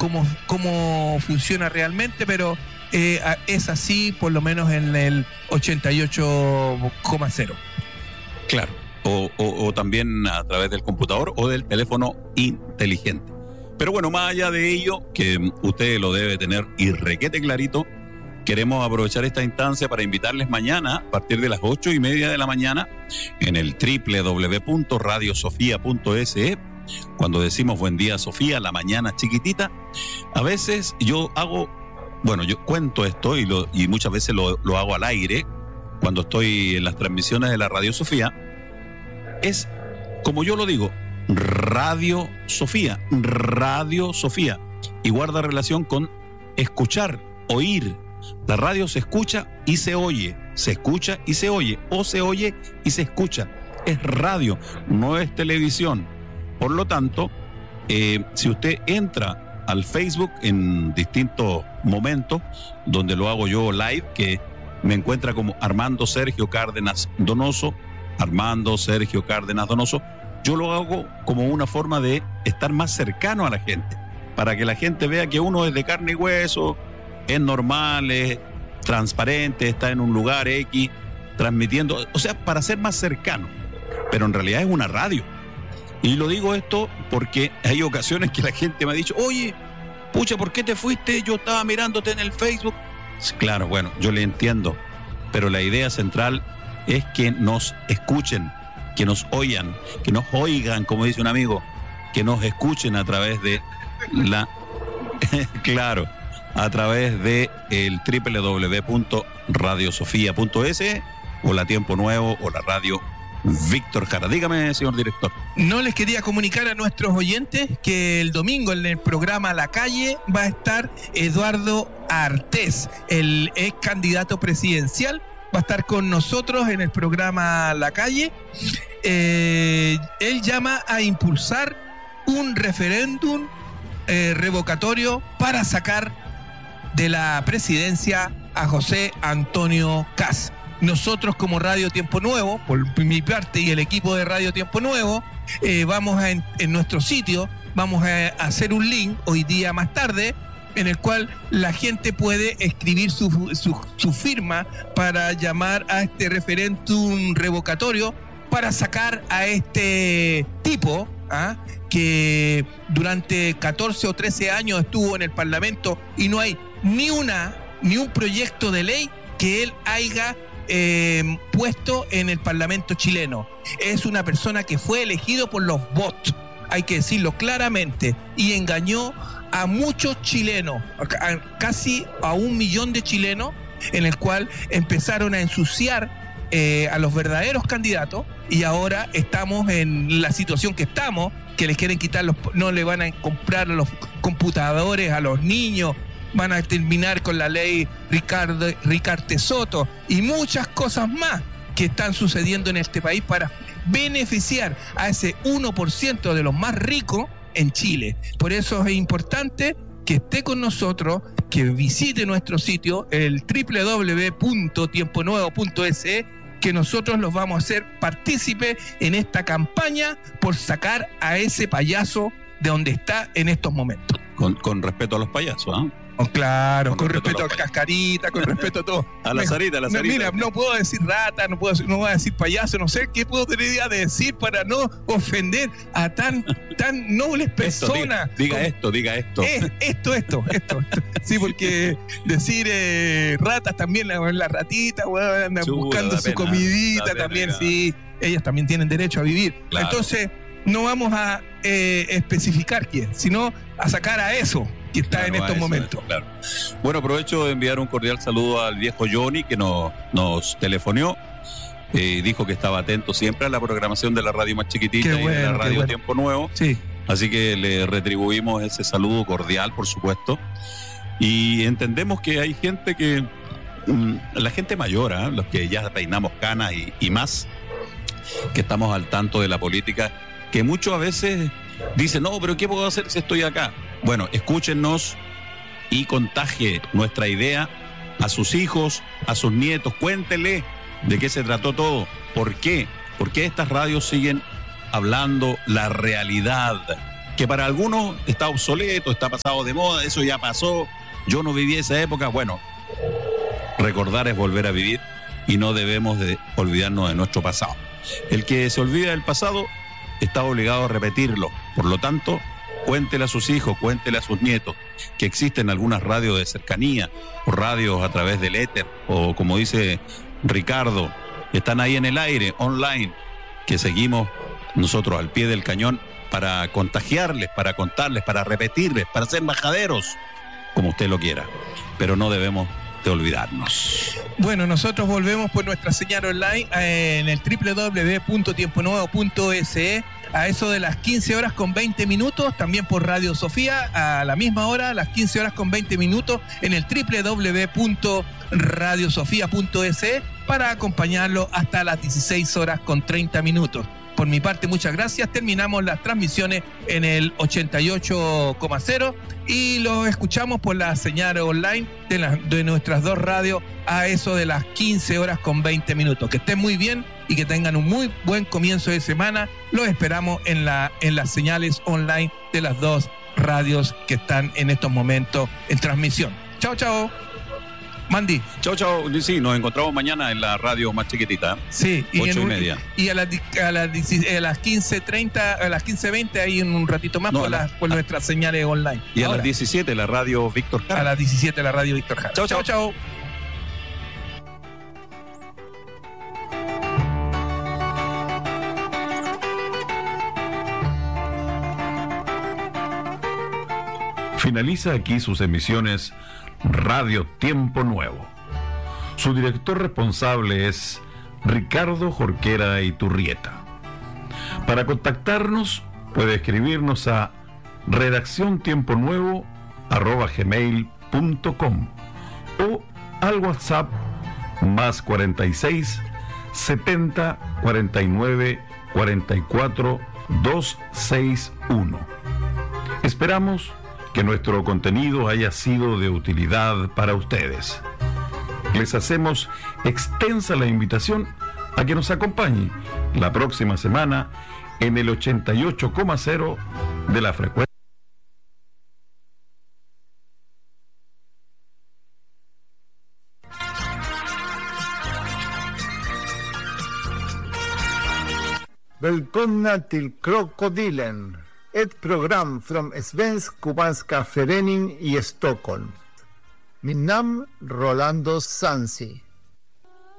cómo funciona realmente, pero es así por lo menos en el 88,0. Claro, o también a través del computador o del teléfono inteligente. Pero bueno, más allá de ello, que usted lo debe tener y requete clarito, queremos aprovechar esta instancia para invitarles mañana, a partir de las 8:30 de la mañana, en el www.radiosofia.es. Cuando decimos buen día, Sofía, la mañana chiquitita, a veces yo cuento esto y muchas veces lo hago al aire, cuando estoy en las transmisiones de la Radio Sofía. Es, como yo lo digo, Radio Sofía, y guarda relación con escuchar, oír. La radio se escucha y se oye, se escucha y se oye, o se oye y se escucha. Es radio, no es televisión. Por lo tanto, si usted entra al Facebook en distintos momentos, donde lo hago yo live, que me encuentra como Armando Sergio Cárdenas Donoso, yo lo hago como una forma de estar más cercano a la gente, para que la gente vea que uno es de carne y hueso, es normal, es transparente, está en un lugar X, transmitiendo, o sea, para ser más cercano, pero en realidad es una radio. Y lo digo esto porque hay ocasiones que la gente me ha dicho, oye, pucha, ¿por qué te fuiste? Yo estaba mirándote en el Facebook. Claro, bueno, yo le entiendo, pero la idea central es que nos escuchen, que nos oigan, como dice un amigo, que nos escuchen a través de claro, a través de el www.radiosofia.es o la Tiempo Nuevo o la radio Víctor Jara. Dígame, señor director. No, les quería comunicar a nuestros oyentes que el domingo en el programa La Calle va a estar Eduardo Artés, el ex candidato presidencial. Va a estar con nosotros en el programa La Calle. Él llama a impulsar un referéndum revocatorio para sacar de la presidencia a José Antonio Kast. Nosotros como Radio Tiempo Nuevo, por mi parte y el equipo de Radio Tiempo Nuevo, vamos en nuestro sitio, vamos a hacer un link hoy día más tarde, en el cual la gente puede escribir su firma para llamar a este referéndum revocatorio para sacar a este tipo, que durante 14 o 13 años estuvo en el Parlamento y no hay ni un proyecto de ley que él haya puesto en el Parlamento chileno. Es una persona que fue elegido por los bots, hay que decirlo claramente, y engañó a muchos chilenos, casi a 1 millón de chilenos, en el cual empezaron a ensuciar a los verdaderos candidatos, y ahora estamos en la situación que estamos, que les quieren quitar no le van a comprar los computadores a los niños, van a terminar con la ley Ricardo Soto y muchas cosas más que están sucediendo en este país para beneficiar a ese 1% de los más ricos en Chile. Por eso es importante que esté con nosotros, que visite nuestro sitio, el www.tiemponuevo.es, que nosotros los vamos a hacer partícipe en esta campaña por sacar a ese payaso de donde está en estos momentos. Con respeto a los payasos, ¿ah? Oh, claro, con respeto a Cascarita, con respeto a todo. A la Sarita. Mira, no puedo decir rata, no voy a decir payaso, no sé qué puedo tener idea de decir para no ofender a tan nobles personas. Diga esto. Esto. Sí, porque decir ratas también, la ratita, andan buscando su comidita también, sí. Ellas también tienen derecho a vivir. Claro. Entonces, no vamos a especificar quién, sino a sacar a eso que está en estos momentos. Claro. Bueno, aprovecho de enviar un cordial saludo al viejo Johnny, que nos telefoneó, dijo que estaba atento siempre a la programación de la radio más chiquitita y de la radio Tiempo Nuevo. Sí. Así que le retribuimos ese saludo cordial, por supuesto. Y entendemos que hay gente que, la gente mayor, los que ya peinamos canas y más, que estamos al tanto de la política, que muchos a veces dicen, no, pero ¿qué puedo hacer si estoy acá? Bueno, escúchenos y contagie nuestra idea a sus hijos, a sus nietos. Cuéntele de qué se trató todo. ¿Por qué? Porque estas radios siguen hablando la realidad que para algunos está obsoleto, está pasado de moda, eso ya pasó, yo no viví esa época. Bueno, recordar es volver a vivir y no debemos de olvidarnos de nuestro pasado. El que se olvida del pasado está obligado a repetirlo. Por lo tanto, cuéntele a sus hijos, cuéntele a sus nietos que existen algunas radios de cercanía o radios a través del éter o, como dice Ricardo, están ahí en el aire, online, que seguimos nosotros al pie del cañón para contagiarles, para contarles, para repetirles, para ser majaderos, como usted lo quiera. Pero no debemos de olvidarnos. Bueno, nosotros volvemos por nuestra señal online en el www.tiemponuevo.se a eso de las 15 horas con 20 minutos, también por Radio Sofía a la misma hora, a las 15 horas con 20 minutos en el www.radiosofia.se para acompañarlo hasta las 16 horas con 30 minutos. Por mi parte, muchas gracias. Terminamos las transmisiones en el 88,0 y los escuchamos por la señal online de nuestras dos radios a eso de las 15 horas con 20 minutos. Que estén muy bien y que tengan un muy buen comienzo de semana. Los esperamos en las señales online de las dos radios que están en estos momentos en transmisión. Chao, chao. Mandy. Chao, chao. Sí, nos encontramos mañana en la radio más chiquitita. Sí. 8:30. Y a las 15:30, a las 15:20, ahí en un ratito más por nuestras señales online. Y ahora, a las 17, la radio Víctor Jara. A las 17, la radio Víctor Jara. Chao, chao. Chao. Finaliza aquí sus emisiones Radio Tiempo Nuevo. Su director responsable es Ricardo Jorquera Iturrieta. Para contactarnos puede escribirnos a redacciontiemponuevo@gmail.com o al WhatsApp más 46 70 49 44 261. Esperamos que nuestro contenido haya sido de utilidad para ustedes. Les hacemos extensa la invitación a que nos acompañe la próxima semana en el 88,0 de la frecuencia. Välkomna till Krokodilen, ett program från Svensk-Kubanska förening i Stockholm. Min namn Rolando Sansi.